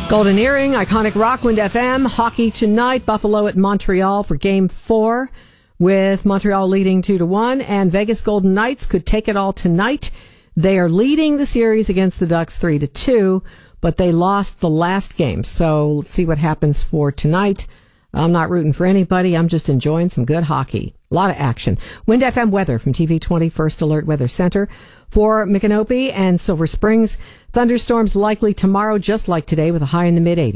Golden Earring, iconic Rockwind FM, hockey tonight, Buffalo at Montreal for Game 4, with Montreal leading 2-1, and Vegas Golden Knights could take it all tonight. They are leading the series against the Ducks 3-2, but they lost the last game, so let's see what happens for tonight. I'm not rooting for anybody. I'm just enjoying some good hockey. A lot of action. Wind FM weather from TV20 First Alert Weather Center. For Micanopy and Silver Springs, thunderstorms likely tomorrow, just like today, with a high in the mid-80s.